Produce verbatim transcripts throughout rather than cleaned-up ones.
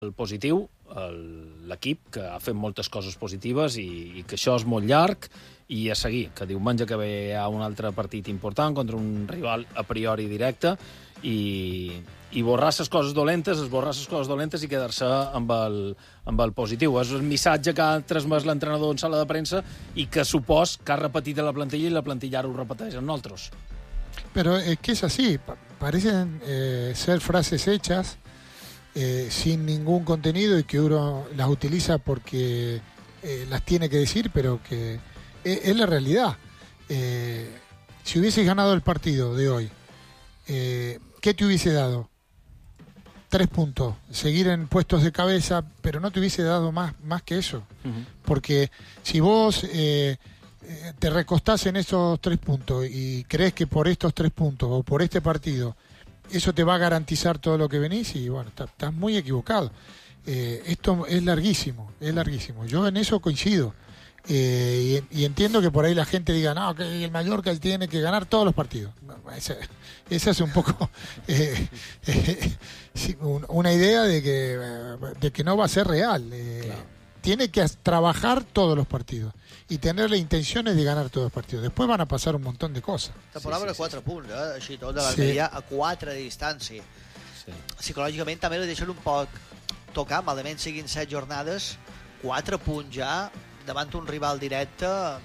el positiu, l'equip, que ha fet moltes coses positives i, i que això és molt llarg i a seguir, que diumenge que ve hi ha un altre partit important contra un rival a priori directe i, i borrar les coses dolentes, esborrar les coses dolentes i quedar-se amb el, amb el positiu. És el missatge que ha transmès l'entrenador en sala de premsa i que supos que ha repetit a la plantilla i la plantilla ara ho repeteix en nosaltres. Pero es que es así, parecen eh, ser frases hechas eh, sin ningún contenido y que uno las utiliza porque eh, las tiene que decir, pero que es, es la realidad. Eh, si hubieses ganado el partido de hoy, eh, ¿qué te hubiese dado? Tres puntos, seguir en puestos de cabeza, pero no te hubiese dado más, más que eso. Uh-huh. Porque si vos eh, te recostás en esos tres puntos y crees que por estos tres puntos o por este partido eso te va a garantizar todo lo que venís, y bueno, estás, estás muy equivocado. Eh, esto es larguísimo, es larguísimo. Yo en eso coincido. Eh, y, y entiendo que por ahí la gente diga, no, que el Mallorca él tiene que ganar todos los partidos. Esa, esa es un poco eh, eh, sí, un, una idea de que, de que no va a ser real. Eh, claro. Tiene que trabajar todos los partidos y tener las intenciones de ganar todos los partidos. Después van a pasar un montón de cosas. Temporada sí, sí, de quatre sí. punts, eh? Així tot, de l'Almeria sí. a quatre de distància. Sí. Psicològicament també li deixen un poc tocar, malament siguin set jornades, quatre punts ja davant un rival directe.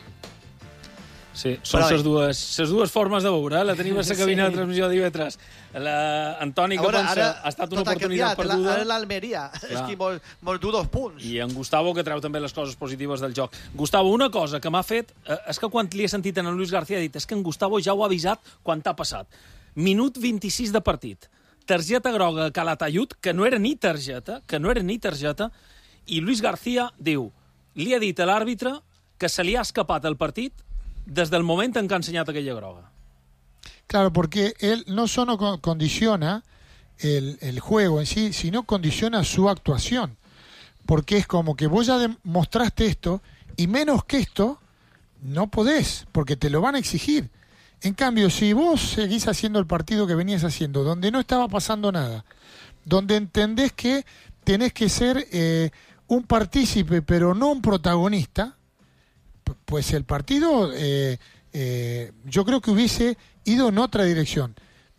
Sí, són les dues, les dues formes de veure, eh? La tenim a la cabina sí. de transmissió de divendres. La Antoni que pensa, ha estat una oportunitat perduda. Ara l'Almeria, és que mos, mos du dos punts. I en Gustavo, que treu també les coses positives del joc. Gustavo, una cosa que m'ha fet, eh, és que quan li he sentit en Luis García, ha dit, és que en Gustavo ja ho ha avisat quan t'ha passat. Minut vint-i-sis de partit. Targeta groga a Calatayud, que no era ni targeta, que no era ni targeta, i Luis García diu, li ha dit a l'àrbitre que se li ha escapat el partit des del moment en què ha ensenyat aquella groga. Claro, porque él no solo condiciona el, el juego en sí, sino condiciona su actuación. Porque es como que vos ya demostraste esto y menos que esto no podés, porque te lo van a exigir. En cambio, si vos seguís haciendo el partido que venías haciendo, donde no estaba pasando nada, donde entendés que tenés que ser eh, un partícipe pero no un protagonista, pues el partido eh, eh, yo creo que hubiese ido en otra dirección.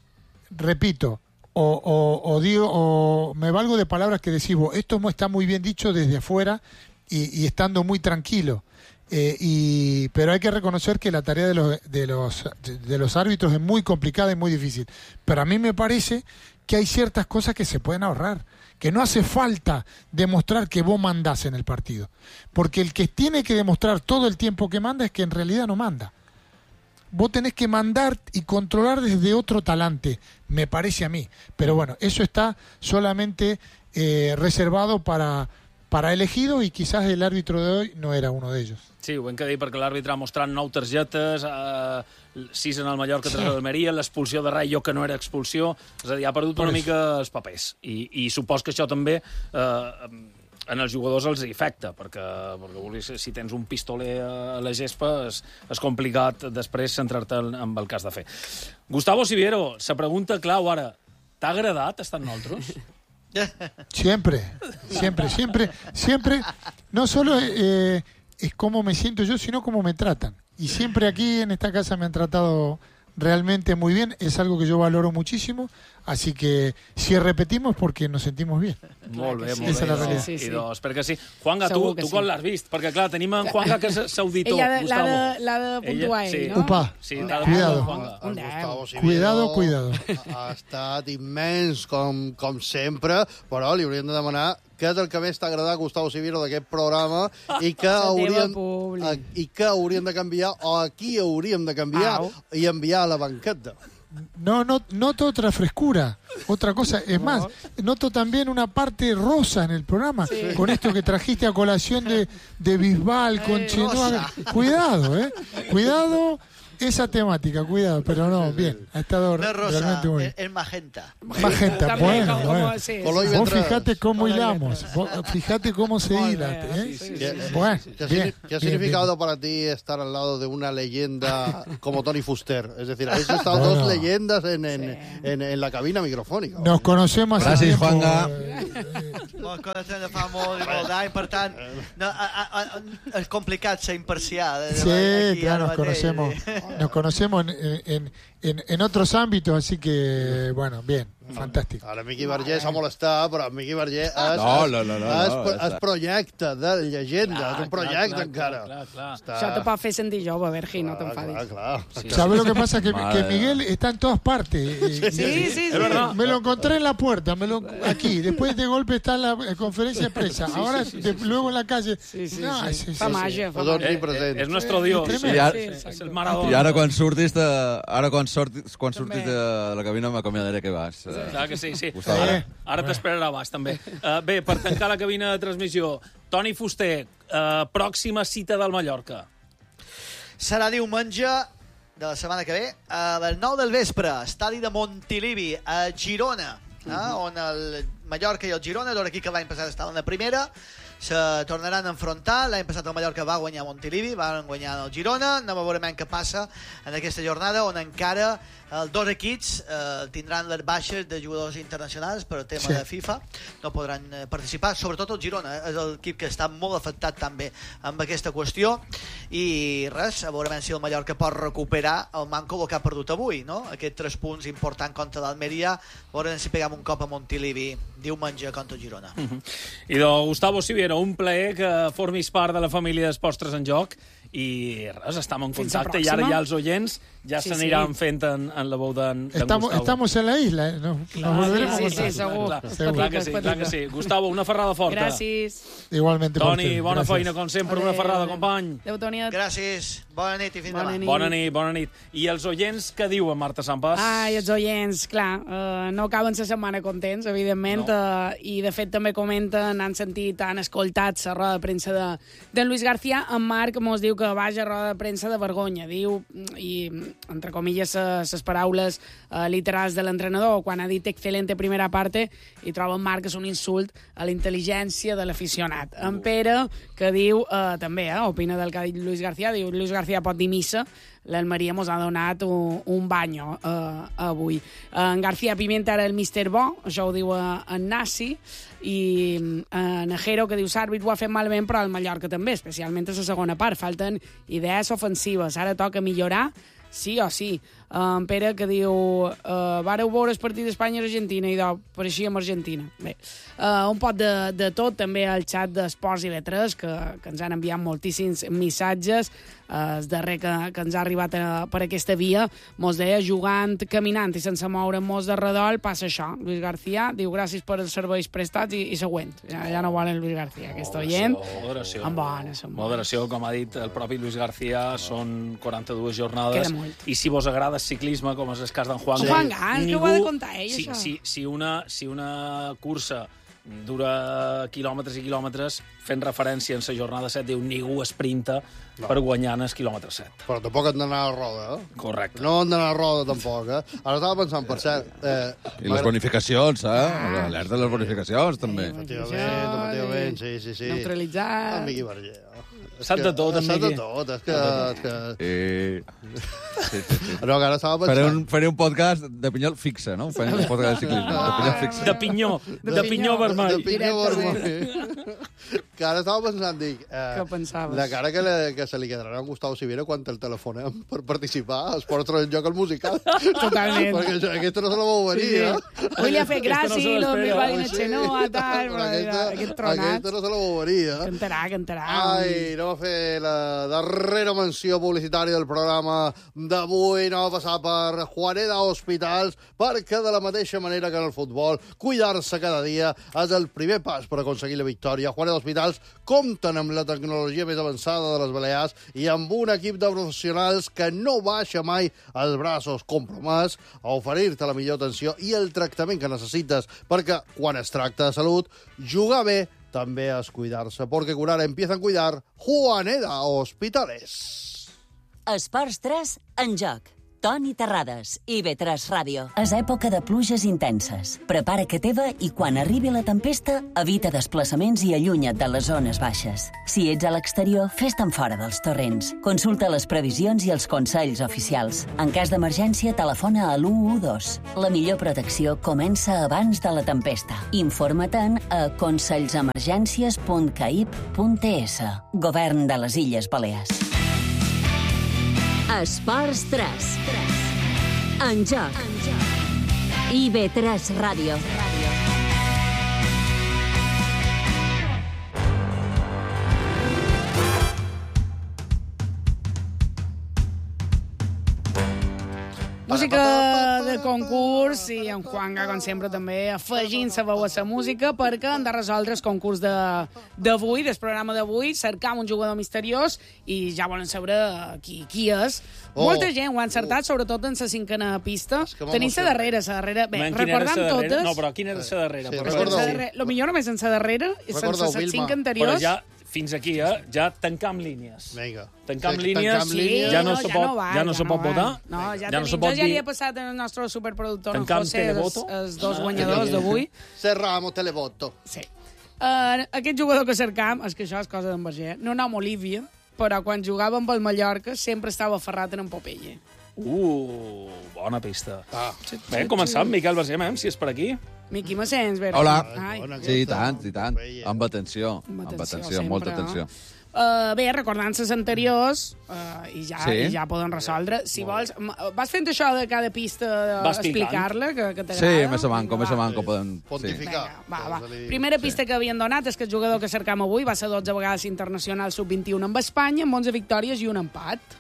Repito, o, o, o digo, o me valgo de palabras que decís vos, esto está muy bien dicho desde afuera y, y estando muy tranquilo. Eh, y, pero hay que reconocer que la tarea de los, de, los, de los árbitros es muy complicada y muy difícil. Pero a mí me parece que hay ciertas cosas que se pueden ahorrar, que no hace falta demostrar que vos mandás en el partido, porque el que tiene que demostrar todo el tiempo que manda es que en realidad no manda. Vos tenés que mandar y controlar desde otro talante, me parece a mí. Pero bueno, eso está solamente eh, reservado para, para elegidos, y quizás el árbitro de hoy no era uno de ellos. Sí, ho hem de dir perquè l'àrbitre ha mostrat nou targetes, eh, sis en el Mallorca, tres a l'Almeria, l'expulsió de Rayo, que no era expulsió, és a dir, ha perdut una mica els papers. I, i supos que això també eh, en els jugadors els afecta, perquè, perquè si tens un pistoler a la gespa és, és complicat després centrar-te en el cas de fer. Gustavo Siviero, se pregunta, clau, ara, t'ha agradat estar amb nosaltres? Siempre, siempre, siempre, siempre, no solo eh, es cómo me siento yo, sino cómo me tratan. Y siempre aquí en esta casa me han tratado realmente muy bien, es algo que yo valoro muchísimo, así que si repetimos porque nos sentimos bien. Molt bé, molt Esa bé. És la realitat. Sí, sí, sí. Doncs, perquè sí. Juanga, tu, tu sí. Com l'has vist? Perquè, clar, tenim en Juanga, que és auditor. Ella l'ha de, de puntuar, sí. no? Upa, sí, cuidado. Un deu. Cuidado, cuidado. Ha estat immens, com, com sempre, però li hauríem de demanar què és el que més t'ha agradat, Gustavo Siviero, d'aquest programa i que, haurien, a, i que hauríem de canviar, o aquí hauríem de canviar Au. i enviar a la banqueta. No, no, noto otra frescura, otra cosa. Es más, noto también una parte rosa en el programa, sí. Con esto que trajiste a colación de, de Bisbal, con Chenoa. Cuidado, ¿eh? Cuidado, esa temática, cuidado, pero no, bien, ha estado no es rosa, realmente muy bien. es, es magenta. Magenta, También, bueno, como- bueno. como- sí, Color sí. y Vos letras. fijate cómo Color y hilamos, letras. vos fijate cómo se Muy hila, bien, ¿eh? sí, sí, ¿Qué, sí. Bueno, qué ha, bien, ¿qué ha bien, significado bien. para ti estar al lado de una leyenda como Tony Fuster? Es decir, habéis estado Bueno. dos leyendas en, en, Sí. en, en la cabina microfónica. Nos conocemos hace Gràcies, tiempo. Juanga. eh, Ens coneixem de fa molt i molt d'any, per tant, no, a, a, a, és complicat ser imparcial. eh, Sí, aquí claro, ara nos mateix. conocemos, nos conocemos en, en, en, en otros ámbitos, así que, bueno, bien, fantástico. Ara Miqui Verger s'ha molestat, però Miqui Verger és, No, és, no, no, no, és, no, és, està. projecte de llegenda, és un projecte clar, encara. Clar, clar, clar. Això te pot fer sentir jove, Bergi, no Clar, t'enfadis. clar, clar. ¿Sabes lo que pasa? Que, Madre. que Miguel está en todas partes. eh, Sí, sí, sí. verdad. Me lo encontré en la puerta, me lo, aquí. Después de golpe está en la eh, conferencia de prensa. Ahora, de- luego en la calle. Sí, sí, No, sí. sí, sí, Fa sí. màgia, fa Pues màgia. ni present. Eh, és nostre Dios. tremendo. I ara, Sí, És exacte. el Maradona. i ara quan surtis de, ara quan sortis, quan També. surtis de la cabina m'acomiadaré que vas. Eh, Clar que sí, sí. Gustavo. Ara, ara t'esperarà baix, també. Uh, bé, per tancar la cabina de transmissió, Toni Fuster, uh, pròxima cita del Mallorca. Serà diumenge de la setmana que ve a les nou del vespre, estadi de Montilivi, a Girona, eh, on el Mallorca i el Girona, d'hora aquí que l'any passat estaven a primera, se tornaran a enfrontar. L'any passat el Mallorca va guanyar a Montilivi, van guanyar el Girona. Anem a veure què passa en aquesta jornada, on encara els dos equips eh, tindran les baixes de jugadors internacionals per tema Sí. de FIFA, no podran eh, participar, sobretot el Girona, eh, és l'equip que està molt afectat també amb aquesta qüestió, i res, a veure si el Mallorca pot recuperar el manco que ha perdut avui, no? Aquests tres punts importants contra l'Almeria, a veure si pegam un cop a Montilivi diumenge contra el Girona. I de Gustavo Siviero, un plaer que formis part de la família d'Esportres en Joc, i res, estem en Fins la contacte, i ara pròxima. ja els oients ja Sí, s'aniran sí. fent en, en la veu d'en d'en Estamos, Gustavo. estamos en la isla. eh, Nos, nos Clar, volveremos sí, a sí, encontrar. sí, segur. Clar, Segur. clar que sí, clar que sí. Gustavo, una ferrada forta. Gràcies. Igualmente. por Toni, ti. bona Gracias. feina, com sempre, una Adéu, ferrada, adéu. company. Adéu, Toni. Gràcies, bona nit i fins Bona demà. nit. Bona nit, bona nit. I els oients, què diuen, Marta Sampas? Ai, els oients, clar, eh, no acaben la setmana contents, evidentment, No. eh, i de fet també comenten, han sentit, han escoltat la roda de premsa de, de Luis García. En Marc mos diu que vaja roda de premsa de vergonya, diu, i entre comilles les paraules eh, literals de l'entrenador, quan ha dit excelente primera parte, i troba en Marc que és un insult a la intel·ligència de l'aficionat. En Pere, que diu, eh, també, eh, opina del que ha dit Luis García, diu, Luis García pot dir missa, l'Almeria mos ha donat un, un banyo eh, avui. En García Pimienta era el mister Bo, això ho diu eh, en Nasi, i en Najero, que diu l'àrbit ho ha fet malament, però el Mallorca també, especialment a la segona part. Falten idees ofensives. Ara toca millorar, sí o sí. En Pere, que diu uh, vareu veure el partit d'Espanya i Argentina, i doncs pareixia amb Argentina. Bé, uh, un pot de, de tot, també al xat d'Esports i Letres, que, que ens han enviat moltíssims missatges. Uh, el darrer que, que ens ha arribat a, per aquesta via mos deia, jugant, caminant i sense moure-mos de redol, passa això. Luis García diu gràcies per els serveis prestats i, i següent. Ja, ja no volen Luis García, aquest oient. Moderació. Amb bones, amb bones. Moderació, com ha dit el propi Luis García, són quaranta-dues jornades. Queda molt. I si vos agrada el ciclisme, com és el cas d'en Juan, Sí. Juan Gans, que ho ha de contar ell, si, això. si, si, una, si una cursa dura quilòmetres i quilòmetres, fent referència en la jornada set, diu ningú esprinta no. per guanyar en el quilòmetre set. Però tampoc hem d'anar a roda, eh? Correcte. No hem d'anar a roda, tampoc, eh? Ara estava pensant, per cert... Eh, I les bonificacions, eh? L'alerta de les bonificacions, també. Efectivament, efectivament, sí, sí, sí. Neutralitzar. En Miqui Verger. És Sap que- de tot, en Sap de Miqui. tot, és que... És que... I... Sí, sí, sí. No, que ara estava Faré pensant... un, faré un podcast de pinyol fixe, no? Faré un podcast de ciclisme, de pinyol fixe. De pinyó, de, de pinyó vermell. De pinyó vermell. Que ara estava pensant, dic... Eh, Què pensaves? de cara que, le, que se li quedarà a Gustavo Siviero quan el telefonem per participar a Esports en Joc al musical. Totalment. Perquè això, aquesta no se la veu venir, Sí, eh? sí. Avui li ha fet Aquesta no se gràcia, l'espera. no, va dir Sí, Xenoa, tal, però però aquesta, aquest tronat. aquesta no se la veu venir, eh? Cantarà, cantarà. Ai, anem a fer la darrera menció publicitària del programa d'avui. Anem a passar per Juaneda Hospitals, perquè de la mateixa manera que en el futbol, cuidar-se cada dia és el primer pas per aconseguir la victòria. Juaneda Hospitals compten amb la tecnologia més avançada de les Balears i amb un equip de professionals que no baixa mai els braços, compromès a oferir-te la millor atenció i el tractament que necessites, perquè quan es tracta de salut, jugar bé també és cuidar-se, perquè curar empieza a cuidar Juaneda Hospitales. Esports tres en joc. Toni Terrades, I V tres Ràdio. És època de pluges intenses. Prepara que teva i quan arribi la tempesta, evita desplaçaments i allunya't de les zones baixes. Si ets a l'exterior, fes-te'n fora dels torrents. Consulta les previsions i els consells oficials. En cas d'emergència, telefona a l'u u dos. La millor protecció comença abans de la tempesta. Informa-te'n a consellsemergències punt caip punt es. Govern de les Illes Balears. Esports tres. En joc. I V tres Ràdio. Música de concurs i en Juanga, com sempre, també afegint-se veu a la música perquè han de resoldre el concurs d'avui, del programa d'avui, cercam un jugador misteriós i ja volen saber qui, qui és. Oh, Molta gent ho ha encertat, oh. sobretot en la cinquena pista. Tenim la darrera, la darrera... Bé, recordant totes... No, però quina era la darrera? Sí, sí, lo millor només en la darrera, sense les cinc anteriors... Però ja... Fins aquí, eh? Ja tancam línies. Vinga. Tancam línies, sí, ja no no, se ja pot, no va, ja no ja se no pot va. votar. No, ja, ja no se tenim, pot jo ja li dir... he passat al nostre superproductor, en Tancam José, els, televoto. els dos guanyadors d'avui. Cerramos televoto. Sí. Uh, aquest jugador que cercam, és que això és cosa d'en Berger, no nom Olívia, però quan jugava amb el Mallorca sempre estava aferrat en Popeye. Uh, bona pista. Ah. Bé, començam, Miquel Berger, si és per aquí. Miqui, me sents, Vera? Hola. Ai. Sí, i tant, i tant. Amb atenció, Amb amb atenció, atenció, sempre, molta no? atenció. Uh, bé, recordant les anteriors, uh, i, ja, Sí. i ja poden resoldre. Si vols, m- vas fent això de cada pista, Va explicant. explicar-la, que, que t'agrada? Sí, més a manco, Vinga, més a va. manco podem... Sí. Pontificar. Vinga, va, va. Sí. Primera pista que havien donat és que el jugador que cercam avui va ser dotze vegades internacional sub vint-i-u amb Espanya, amb onze victòries i un empat.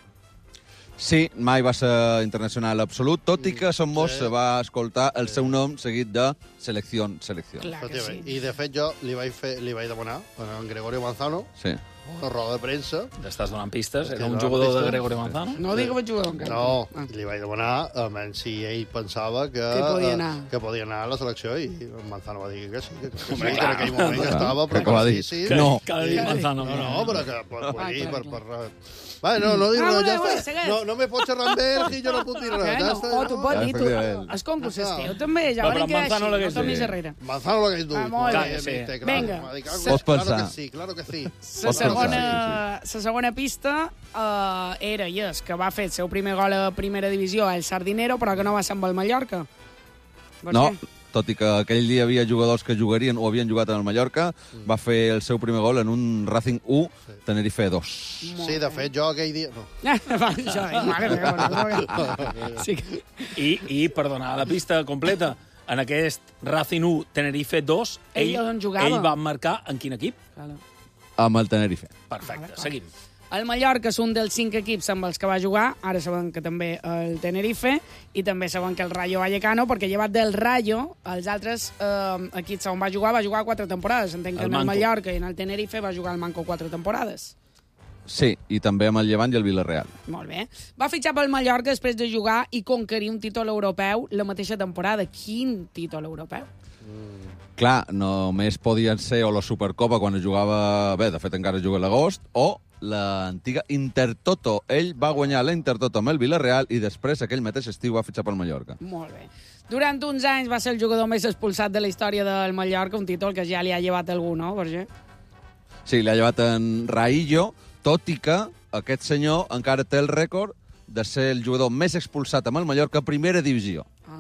Sí, mai va ser internacional absolut, tot i que Som Mos se va escoltar el seu nom seguit de selecció, selecció. Clar que sí. I, de fet, jo li vaig, fer, li vaig demanar a en Gregorio Manzano Sí. una roda de premsa. Estàs donant pistes? Era Sí, un donant jugador de pistes. Gregorio Manzano? No dic que vaig jugar encara. No, Ah. li vaig demanar a men, si ell pensava que, Que podia anar. eh, que podia anar a la selecció i en Manzano va dir que sí, que, que, sí, Home, que en clar. aquell moment Clar. estava Crec que va dir preparadíssim. que no. Cada dia Manzano. No, no, però que per, per, Ah, dir, clar, per, clar. per, Va, no, no dic Ah, res, bueno, ja bueno, està. segueix. No, no me pots xerrar amb ell i jo no puc dir res. Que Ja no? està, O tu pots dir, tu... Efectivament. El concurs és Ah. teu, també. Ja Va, veurem però que Manzano així, l'hagués no tornis dit. darrere. Manzano lo que es Ah, molt bé. Sí. Vinga. Pots pensar. Claro que sí, claro que sí. La Pots segona, pensar, la segona pista uh, era i és que va fer el seu primer gol a primera divisió al Sardinero, però que no va ser amb el Mallorca. Per No, què? tot i que aquell dia hi havia jugadors que jugarien o havien jugat en el Mallorca, va fer el seu primer gol en un Racing u, Tenerife dos. Sí, de fet, jo aquell dia... No. Va, això, eh? Mare meva, sí que... I, I, per donar la pista completa, en aquest Racing u, Tenerife dos, Ell ell, on jugava? ell va marcar en quin equip? Amb el Tenerife. Perfecte, seguim. El Mallorca és un dels cinc equips amb els que va jugar, ara sabem que també el Tenerife, i també sabem que el Rayo Vallecano, perquè llevat del Rayo, els altres eh, equips on va jugar, va jugar quatre temporades. Entenc que El en el Manco. Mallorca i en el Tenerife va jugar el Manco quatre temporades. Sí, i també amb el Llevant i el Villarreal. Molt bé. Va fitxar pel Mallorca després de jugar i conquerir un títol europeu la mateixa temporada. Quin títol europeu? Clar, només podien ser o la Supercopa quan es jugava... Bé, de fet encara es juga a l'agost, o l'antiga Intertoto. Ell va guanyar la Intertoto amb el Villarreal i després, aquell mateix estiu, va fitxar pel Mallorca. Molt bé. Durant uns anys va ser el jugador més expulsat de la història del Mallorca, un títol que ja li ha llevat algú, no, Berger? Sí, l'ha llevat en Raillo, tot i que aquest senyor encara té el rècord de ser el jugador més expulsat amb el Mallorca a primera divisió. Ah.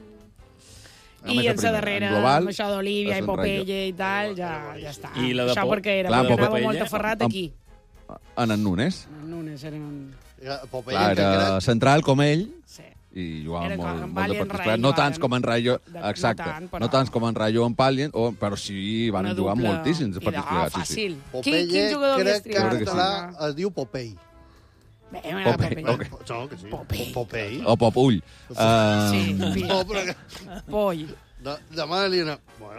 Només I a en la primera. darrera, En global, amb això d'Olívia és i un Popeye i tal, ja, ja està. I la de això Po- perquè era, Clar, perquè anava Popeye, molt aferrat amb- aquí. En en Nunes. Nunes era un... Ja, Popeye, Clar, que era crec- central com ell, Sí. i jugava Era com molt, en molt Pali de en partits. Rayo, No tants ara, com en Rayo, de- no exacte. tant, però- No tants com en Rayo o en Palien, o, però sí, van Una jugar dupla. moltíssims de I partits de- plegats. Ah, Sí, sí. fàcil. Popeye, Quin, quin jugador havies crec que triat? Crec en que català es diu Popeye. Bé, m'agrada Popeye, Popeye. ok. No, que sí. Popeye. Popeye. O Popull. Sí, Uh, sí. No, però que... Poll. De, demà li... Bueno,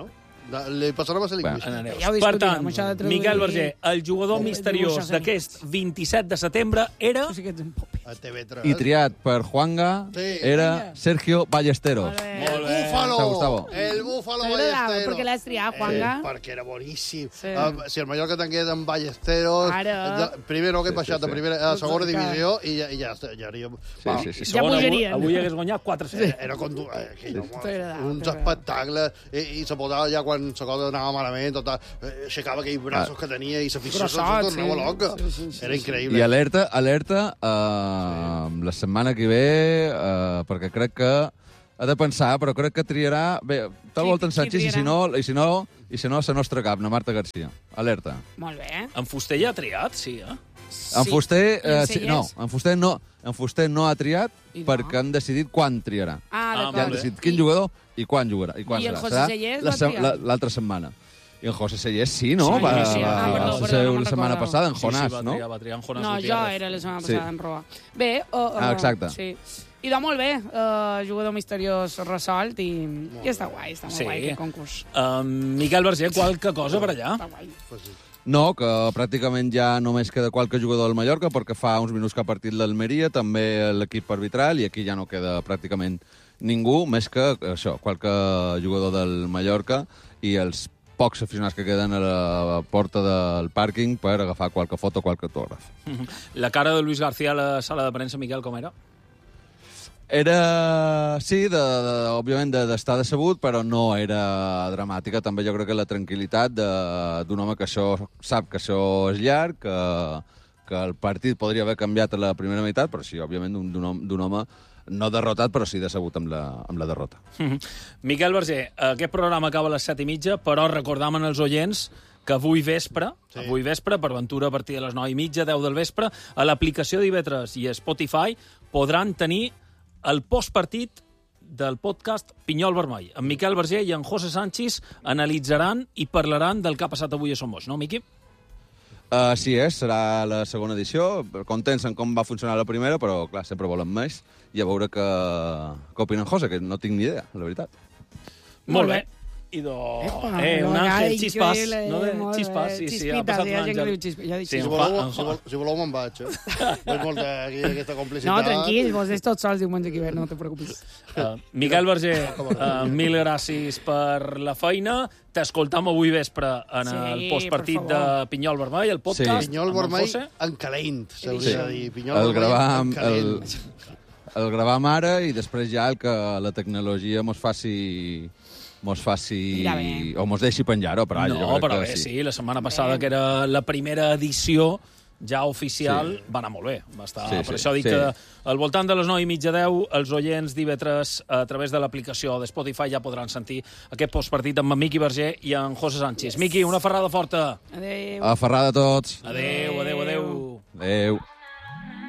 Li passarem a ser lingüístic. Bueno, Ja ho per discutirem, tant, això de traduir- Miquel Verger, el jugador Com misteriós dibuixos d'aquest vint-i-set de setembre era... O sigui que ets un popi. A T V tres. I triat per Juanga Sí. era Sergio Ballesteros. Molt bé. El Molt bé. búfalo! Te Gustavo. El búfalo T'agradava, Ballesteros. perquè l'has triat, Juanga. Eh, perquè era boníssim. Sí. Uh, si el Mallorca tanqués amb Ballesteros... Ara. De, primer no hagués Sí, sí, baixat sí. a, primera, a segona Doncs divisió i ja, i ja, ja haríem... Sí, sí, sí. I Ja segona, avui, pujarien. avui hagués guanyat quatre cents. Era, era condu... eh, aquell home, T'agradava, uns t'agradava. espectacles i, i se posava ja quan la cosa anava malament tot, eh, aixecava aquells braços que tenia i l'afició se Grossots, tornava sí. loca. Sí, sí, sí, Era sí. increïble. I alerta, alerta, uh, la setmana que ve, uh, perquè crec que ha de pensar, però crec que triarà... Bé, tal Qui- volta en qui Sánchez, i si triarà? no, i si no, i si no, la nostra cap, la Marta Garcia. Alerta. Molt bé. En Fuster ja ha triat, sí, eh? En Fuster, I en eh, sí, no, Sellers? en Fuster no, en Fuster no ha triat I no. perquè han decidit quan triarà. Ah, Ah, d'acord. Ja han bé. decidit quin jugador i quan jugarà. I, quan I el serà. José Serà Sellers la va se- triar? la- l'altra setmana. I en José Sellers sí, no? Sí, va, sí, va, ah, perdó, va perdó, ser no me'n la setmana recordava. passada en Sí, sí, Jonàs, va no? triar, va triar en Jonàs No, jo Gutiérrez. era la setmana Sí. passada en Roa. Bé, uh, uh, Ah, exacte. Sí. I doncs molt bé, uh, jugador misteriós resolt i, i està guai, està molt Sí. guai aquest concurs. Um, Miquel Verger, qualque cosa per allà? Està guai. No, que pràcticament ja només queda qualque jugador del Mallorca, perquè fa uns minuts que ha partit l'Almeria, també l'equip arbitral, i aquí ja no queda pràcticament ningú, més que això, qualque jugador del Mallorca i els pocs aficionats que queden a la porta del pàrquing per agafar qualque foto, qualque autògraf. La cara de Luis García a la sala de premsa, Miquel, com era? Era, sí, de, de, òbviament de- d'estar decebut, però no era dramàtica. També jo crec que la tranquil·litat de- d'un home que això sap que això és llarg, que, que el partit podria haver canviat a la primera meitat, però sí, òbviament, d'un- d'un home, d'un home no derrotat, però sí decebut amb la, amb la derrota. Miquel Verger, aquest programa acaba a les set i mitja, però recordam als oients que avui vespre, sí. avui vespre, per ventura a partir de les nou i mitja, deu del vespre, a l'aplicació d'I V tres i a Spotify podran tenir el postpartit del podcast Pinyol Vermell. En Miquel Verger i en José Sánchez analitzaran i parlaran del que ha passat avui a Somos, no, Miqui? Uh, sí, és, serà la segona edició. Contents en com va funcionar la primera, però, clar, sempre volen més. I a veure què, què opinen José, que no tinc ni idea, la veritat. Molt bé. I do... Epa, eh, un ja, àngel, xispas. increïble, No de molt xispas, bé. sí, sí, Xispitas, ha passat un hi ha gent que àngel. diu xisp- jo dic Sí, Si en xispas. voleu, fa- si, vol, si voleu me'n vaig, eh? Veig molta aquí, aquesta complicitat. No, tranquil, vos és tots sols diumenge que ve, no te preocupis. Uh, Miquel Verger, uh, mil gràcies per la feina. T'escoltam avui vespre en Sí, el postpartit per de favor. Pinyol Vermell, el podcast. Sí. Pinyol amb en vermell José. en calent, s'hauria Sí. de dir. Pinyol El vermell gravar, en amb- el, calent. el gravar amb ara i després ja el que la tecnologia mos faci mos faci... Mira bé. o mos deixi penjar-ho, però jo No, crec però que bé, sí. sí, la setmana passada, que era la primera edició ja oficial, Sí. va anar molt bé. Va estar, Sí, per sí, això dic sí. que al voltant de les nou i mitja deu, els oients d'I V tres a través de l'aplicació de Spotify ja podran sentir aquest postpartit amb en Miqui Verger i en José Sánchez. Miqui, una ferrada forta. Adéu. Aferrada a tots. Adéu, adéu, adéu. Adéu.